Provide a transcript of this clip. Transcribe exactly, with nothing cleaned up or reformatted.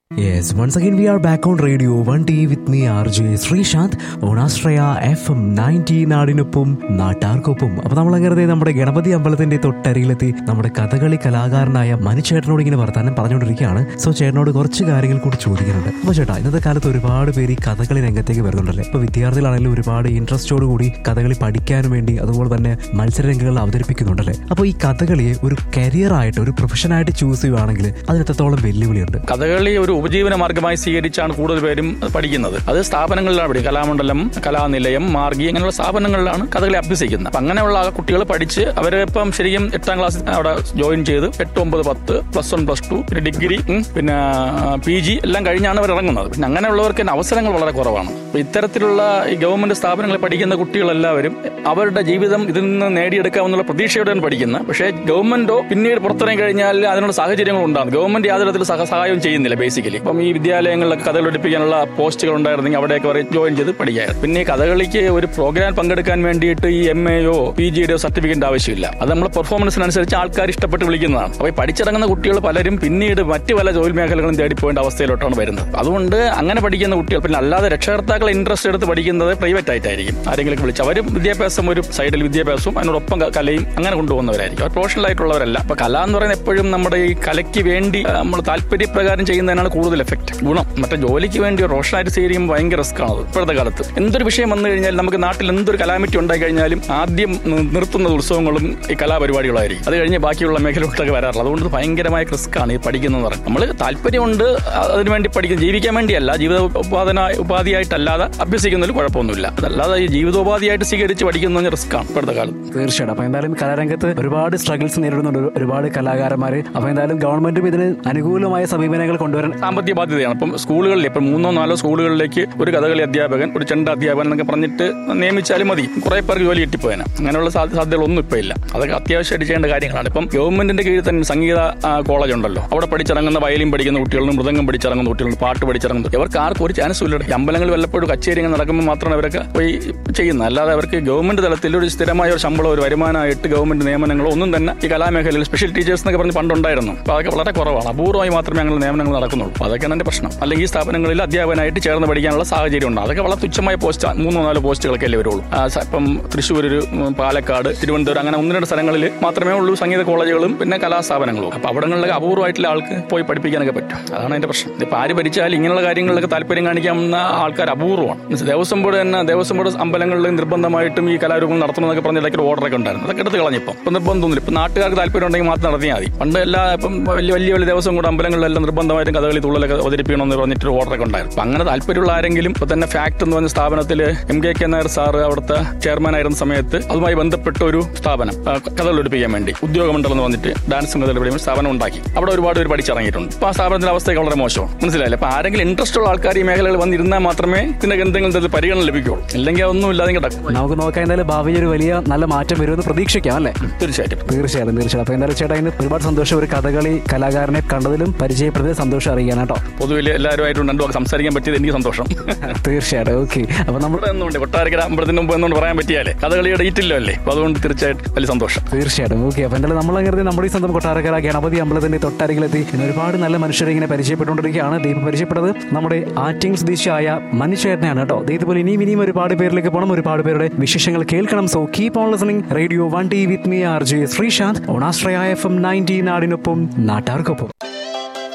Yes, once again we are back on Radio one D with me R J Sreesanth on Astraya F M ninety നാടിനൊപ്പം നാട്ടാർക്കൊപ്പം. അപ്പൊ നമ്മളങ്ങനെ നമ്മുടെ ഗണപതി അമ്പലത്തിന്റെ തൊട്ടരികിലെത്തി നമ്മുടെ കഥകളി കലാകാരനായ മനുചേട്ടനോട് ഇങ്ങനെ വർത്താനം പറഞ്ഞുകൊണ്ടിരിക്കുകയാണ്. സോ ചേട്ടനോട് കുറച്ച് കാര്യങ്ങൾ കൂടി ചോദിക്കുന്നുണ്ട്. അപ്പൊ ചേട്ടാ, ഇന്നത്തെ കാലത്ത് ഒരുപാട് പേര് ഈ കഥകളി രംഗത്തേക്ക് വരുന്നുണ്ടല്ലേ? ഇപ്പൊ വിദ്യാർത്ഥികളാണെങ്കിലും ഒരുപാട് ഇൻട്രസ്റ്റോട് കൂടി കഥകളി പഠിക്കാനും വേണ്ടി അതുപോലെ തന്നെ മത്സരരംഗങ്ങളിൽ അവതരിപ്പിക്കുന്നുണ്ടല്ലേ? അപ്പൊ ഈ കഥകളിയെ ഒരു കരിയർ ആയിട്ട് ഒരു പ്രൊഫഷനായിട്ട് ചൂസ് ചെയ്യുകയാണെങ്കിൽ അതിന് എത്രത്തോളം വെല്ലുവിളിയുണ്ട്? കഥകളി ഒരു ഉപജീവന മാർഗമായി സ്വീകരിച്ചാണ് കൂടുതൽ പേരും പഠിക്കുന്നത്. അത് സ്ഥാപനങ്ങളിലാണ് പഠിക്കുക. കലാമണ്ഡലം, കലാനിലയം, മാർഗി അങ്ങനെയുള്ള സ്ഥാപനങ്ങളിലാണ് കഥകളി അഭ്യസിക്കുന്നത്. അപ്പൊ അങ്ങനെയുള്ള കുട്ടികൾ പഠിച്ച് അവര് ഇപ്പം ശരിക്കും എട്ടാം ക്ലാസ് അവിടെ ജോയിൻ ചെയ്ത് എട്ട് ഒമ്പത് പത്ത് പ്ലസ് വൺ പ്ലസ് ടു പിന്നെ ഡിഗ്രി പിന്നെ പി ജി എല്ലാം കഴിഞ്ഞാണ് അവർ ഇറങ്ങുന്നത്. പിന്നെ അങ്ങനെയുള്ളവർക്ക് അവസരങ്ങൾ വളരെ കുറവാണ്. അപ്പൊ ഇത്തരത്തിലുള്ള ഈ ഗവൺമെന്റ് സ്ഥാപനങ്ങളിൽ പഠിക്കുന്ന കുട്ടികളെല്ലാവരും അവരുടെ ജീവിതം ഇതിൽ നിന്ന് നേടിയെടുക്കാമെന്നുള്ള പ്രതീക്ഷയോടെയാണ് പഠിക്കുന്നത്. പക്ഷേ ഗവൺമെന്റോ പിന്നീട് പുറത്തിറങ്ങി കഴിഞ്ഞാൽ അതിനുള്ള സാഹചര്യങ്ങൾ ഉണ്ടാകും. ഗവൺമെന്റ് യാതൊരു തരത്തിൽ സഹായം ചെയ്യുന്നില്ല. ബേസിക്കലി ഇപ്പം ഈ വിദ്യാലയങ്ങളിലൊക്കെ കഥകളി പഠിപ്പിക്കാനുള്ള പോസ്റ്റുകൾ ഉണ്ടായിരുന്നെങ്കിൽ അവിടെയൊക്കെ അവർ ജോയിൻ ചെയ്ത് പഠിക്കായിരുന്നു. പിന്നെ ഈ കഥകളിക്ക് ഒരു പ്രോഗ്രാം പങ്കെടുക്കാൻ വേണ്ടിയിട്ട് ഈ എം എയോ പി ജിയുടെയോ സർട്ടിഫിക്കറ്റ് ആവശ്യമില്ല. അത് നമ്മളെ പെർഫോമൻസിനനുസരിച്ച് ആൾക്കാർ ഇഷ്ടപ്പെട്ട് വിളിക്കുന്നതാണ്. അപ്പോൾ ഈ പഠിച്ചിറങ്ങുന്ന കുട്ടികൾ പലരും പിന്നീട് മറ്റു പല തൊഴിൽ മേഖലകളും തേടിപ്പോയേണ്ട അവസ്ഥയിലോട്ടാണ് വരുന്നത്. അതുകൊണ്ട് അങ്ങനെ പഠിക്കുന്ന കുട്ടികൾ പിന്നെ അല്ലാതെ രക്ഷകർത്താക്കളെ ഇൻട്രസ്റ്റ് എടുത്ത് പഠിക്കുന്നത് പ്രൈവറ്റ് ആയിട്ടായിരിക്കും. ആരെങ്കിലും വിളിച്ച് അവരും വിദ്യാഭ്യാസം ഒരു സൈഡിൽ വിദ്യാഭ്യാസവും അതിനോടൊപ്പം കലയും അങ്ങനെ കൊണ്ടുപോകുന്നവരായിരിക്കും. അവർ പ്രൊഫഷണൽ ആയിട്ടുള്ളവരല്ല. അപ്പൊ കല എന്ന് പറയുന്നത് എപ്പോഴും നമ്മുടെ ഈ കലയ്ക്ക് വേണ്ടി നമ്മൾ താല്പര്യപ്രകാരം ചെയ്യുന്നതിനാണ് കൂടുതൽ എഫക്ട് ഗുണം. മറ്റേ ജോലിക്ക് വേണ്ടി റോഷനായിട്ട് സ്വീകരിക്കുമ്പോൾ ഭയങ്കര റിസ്ക് ആണ്. ഇപ്പോഴത്തെ കാലത്ത് എന്തൊരു വിഷയം വന്നു കഴിഞ്ഞാൽ നമുക്ക് നാട്ടിൽ എന്തൊരു കലാമിറ്റി ഉണ്ടായി കഴിഞ്ഞാലും ആദ്യം നിർത്തുന്നത് ഉത്സവങ്ങളും ഈ കലാപരിപാടികളായിരിക്കും. അത് കഴിഞ്ഞ് ബാക്കിയുള്ള മേഖലകളിലൊക്കെ വരാറുള്ളത്. അതുകൊണ്ട് ഭയങ്കരമായ റിസ്ക് ആണ് ഈ പഠിക്കുന്നത് പറയുന്നത്. നമ്മൾ താല്പര്യമുണ്ട് അതിനുവേണ്ടി പഠിക്കുന്നത്, ജീവിക്കാൻ വേണ്ടിയല്ല, ജീവിത ഉപാധന ഉപാധിയായിട്ടല്ലാതെ അഭ്യസിക്കുന്നതിൽ കുഴപ്പമൊന്നുമില്ല. അതല്ലാതെ ഈ ജീവിതോപാധിയായിട്ട് സ്വീകരിച്ച് പഠിക്കുന്നതിന് റിസ്ക് ആണ് ഇപ്പോഴത്തെ കാലത്ത്. തീർച്ചയായിട്ടും. അപ്പൊ എന്തായാലും കലാരംഗത്ത് ഒരുപാട് സ്ട്രഗിൾസ് നേരിടുന്നുണ്ട് ഒരുപാട് കലാകാരന്മാര്. അപ്പൊ എന്തായാലും ഗവൺമെന്റും ഇതിന് അനുകൂലമായ സമീപനങ്ങൾ കൊണ്ടുവരാൻ സാമ്പത്തിക ബാധ്യതയാണ്. ഇപ്പം സ്കൂളുകളിൽ ഇപ്പം മൂന്നോ നാലോ സ്കൂളുകളിലേക്ക് ഒരു കഥകളി അധ്യാപകൻ, ഒരു ചെണ്ട അധ്യാപകൻ എന്നൊക്കെ പറഞ്ഞിട്ട് നിയമിച്ചാലും മതി. കുറെ പേർക്ക് ജോലി കിട്ടിപ്പോയാൽ അങ്ങനെയുള്ള സാധ്യതകളൊന്നും ഇപ്പം ഇല്ല. അതൊക്കെ അത്യാവശ്യമായിട്ട് ചെയ്യേണ്ട കാര്യങ്ങളാണ്. ഇപ്പം ഗവൺമെന്റിന്റെ കീഴിൽ തന്നെ സംഗീത കോളേജ് ഉണ്ടല്ലോ. അവിടെ പഠിച്ചിറങ്ങുന്ന വയലിൻ പഠിക്കുന്ന കുട്ടികളും മൃദംഗം പഠിച്ചിറങ്ങുന്ന കുട്ടികളും പാട്ട് പഠിച്ചിറങ്ങുന്നത് ഇവർക്ക് ആർക്കും ഒരു ചാൻസും ഇല്ല. അമ്പലങ്ങളിൽ വല്ലപ്പോഴും കച്ചേരി നടക്കുമ്പോൾ മാത്രമാണ് അവരൊക്കെ പോയി ചെയ്യുന്നത്. അല്ലാതെ അവർക്ക് ഗവൺമെന്റ് തലത്തിൽ ഒരു സ്ഥിരമായ ഒരു ശമ്പളം, ഒരു വരുമാനമായിട്ട് ഗവൺമെന്റ് നിയമനങ്ങളോ ഒന്നും തന്നെ ഈ കലാമേഖലയിൽ സ്പെഷ്യൽ ടീച്ചേഴ്സ് എന്നൊക്കെ പറഞ്ഞ് പണ്ടുണ്ടായിരുന്നു. അപ്പോൾ അതൊക്കെ വളരെ കുറവാണ്. അപൂർവമായി മാത്രമേ അങ്ങനെ നിയമനങ്ങൾ നടക്കുന്നുള്ളൂ. അതൊക്കെയാണ് എന്റെ പ്രശ്നം. അല്ലെങ്കിൽ ഈ സ്ഥാപനങ്ങളിൽ അധ്യാപകനായിട്ട് ചേർന്ന് പഠിക്കാനുള്ള സാഹചര്യം ഉണ്ട്. അതൊക്കെ വളരെ തുച്ഛമായ പോസ്റ്റ്, മൂന്നോ നാലോ പോസ്റ്റുകളൊക്കെ അല്ലേ വരുള്ളൂ. ഇപ്പം തൃശ്ശൂർ, പാലക്കാട്, തിരുവനന്തപുരം അങ്ങനെ ഒന്ന് രണ്ട് സ്ഥലങ്ങളിൽ മാത്രമേ ഉള്ളൂ സംഗീത കോളേജുകളും പിന്നെ കലാസ്ഥാപനങ്ങളും. അപ്പൊ അവിടങ്ങളിലൊക്കെ അപൂർവമായിട്ടുള്ള ആൾക്ക് പോയി പഠിപ്പിക്കാനൊക്കെ പറ്റും. അതാണ് എന്റെ പ്രശ്നം. ഇപ്പൊ ആര് ഭരിച്ചാൽ ഇങ്ങനെയുള്ള കാര്യങ്ങളിലൊക്കെ താല്പര്യം കാണിക്കാവുന്ന ആൾക്കാർ അപൂർവമാണ്. ദേവസ്വം ബോർഡ് തന്നെ ദേവസ്വം ബോർഡ് അമ്പലങ്ങളിൽ നിർബന്ധമായിട്ടും ഈ കലാരൂപം നടത്തണമെന്നൊക്കെ പറഞ്ഞ ഇടയ്ക്ക് ഓർഡറൊക്കെ ഉണ്ടായിരുന്നു. അതൊക്കെ എടുത്ത് കളഞ്ഞിപ്പം ഇപ്പൊ നിർബന്ധമൊന്നുമില്ല. ഇപ്പൊ നാട്ടുകാർക്ക് താല്പര്യം ഉണ്ടെങ്കിൽ മാത്രം നടത്തിയാൽ മതി. പണ്ട് എല്ലാ ഇപ്പം വലിയ വലിയ വലിയ ദേവസ്വം കൂടെ അമ്പലങ്ങളിലെല്ലാം നിർബന്ധമായിട്ടും കഥകളി തുള്ളലൊക്കെ അവതരിപ്പിക്കണമെന്ന് പറഞ്ഞിട്ട് ഓർഡറൊക്കെ ഉണ്ടായിരുന്നു. അപ്പൊ അങ്ങനെ താല്പര്യമുള്ള ആരെങ്കിലും ഇപ്പൊ തന്നെ ഫാക്ട് എന്ന് പറഞ്ഞ സ്ഥാപനത്തിൽ M K K Nair sir അവിടുത്തെ ചെയർമാൻ ആയിരുന്ന സമയത്ത് അതുമായി ബന്ധപ്പെട്ട ഒരു സ്ഥാപനം കഥകളി പഠിപ്പിക്കാൻ വേണ്ടി ഉദ്യോഗമണ്ഡലം എന്ന് പറഞ്ഞിട്ട് ഡാൻസും കഥകളി പഠിപ്പിക്കുന്ന സ്ഥാപനം ഉണ്ടാക്കി. അവിടെ ഒരുപാട് പേര് പഠിച്ചിറങ്ങിയിട്ടുണ്ട്. അപ്പൊ ആ സ്ഥാപനത്തിന്റെ അവസ്ഥയൊക്കെ വളരെ മോശമാണ്. മനസ്സിലായില്ലേ? അപ്പൊ ആരെങ്കിലും ഇൻട്രസ്റ്റ് ഉള്ള ആൾക്കാർ ഈ മേഖലകളിൽ വന്നിരുന്നാൽ മാത്രമേ ഇതിന്റെ എന്തെങ്കിലും തരത്തിൽ പരിഗണന ലഭിക്കുള്ളൂ. അല്ലെങ്കിൽ ഒന്നും ഇല്ലാതെ കിടക്കും. നമുക്ക് നോക്കാം. എന്തായാലും ഭാവിയിൽ ഒരു വലിയ നല്ല മാറ്റം വരുമെന്ന് പ്രതീക്ഷിക്കാം അല്ലേ? തീർച്ചയായിട്ടും തീർച്ചയായിട്ടും തീർച്ചയായിട്ടും. അപ്പൊ എന്തായാലും ചേട്ടാ ഇന്ന് ഒരുപാട് സന്തോഷം ഒരു കഥകളി കലാകാരനെ കണ്ടതിലും പരിചയപ്പെടുന്നതിൽ സന്തോഷം അറിയിക്കാൻ കേട്ടോ. പൊതുവിൽ എല്ലാവരുമായിട്ടും രണ്ടു സംസാരിക്കാൻ പറ്റിയത് എനിക്ക് സന്തോഷം. തീർച്ചയായിട്ടും. ഓക്കെ. അപ്പൊ നമ്മുടെ എന്നുണ്ട് കൊട്ടാരക്കര അമ്പലത്തിന് മുമ്പ് എന്നുകൊണ്ട് പറയാൻ പറ്റിയാലേ കഥകളിയുടെ ഡീറ്റില്ലോ അല്ലേ? അപ്പൊ അതുകൊണ്ട് തീർച്ചയായിട്ടും വലിയ സന്തോഷം. തീർച്ചയായിട്ടും. ഓക്കെ. അപ്പൊ എന്തായാലും നമ്മളങ്ങനെ നമ്മുടെ ഈ സ്വന്തം കൊട്ടാരക്കര ഗണപതി അമ്പലത്തിന്റെ തൊട്ടരികിലെത്തി ഇന്ന് ഒരുപാട് നല്ല മനുഷ്യരെ ഇങ്ങനെ പരിചയപ്പെട്ടുകൊണ്ടിരിക്കുകയാണ്. ദീപം പരിചയപ്പെട്ടത് നമ്മുടെ ആറ്റിങ് സ്വദേശിയായ മനുഷ്യനെയാണ് കേട്ടോ. ഇതുപോലെ ഇനിയും ഇനിയും ഒരുപാട് പേരിലേക്ക് പോകണം, ഒരുപാട് പേരുടെ വിശേഷങ്ങൾ കേൾക്കണം. So keep on listening radio one T with me R J Sreesanth on ആസ്ട്രയ F M ninety നാടിനൊപ്പം നാട്ടാർക്കൊപ്പം.